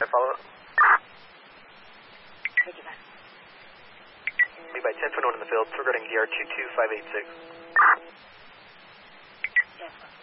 follow up. Roger that. Levi 1021 in the field, regarding DR 22586. Yes, sir.